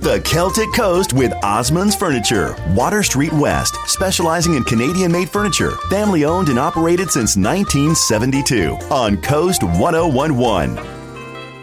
The Celtic Coast with Osmond's Furniture. Water Street West, specializing in Canadian-made furniture. Family owned and operated since 1972 on Coast 1011.